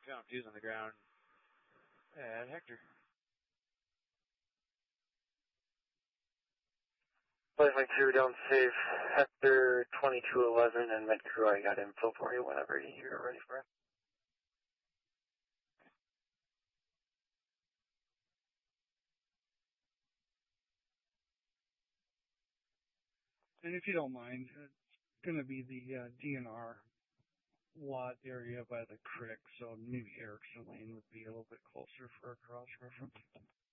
Found fuse on the ground at Hector. Flight Mike 2 down safe, Hector 2211 and med crew, I got info for you whenever you're ready for it. And if you don't mind, it's going to be the DNR lot area by the creek, so New Erickson Lane would be a little bit closer for a cross reference.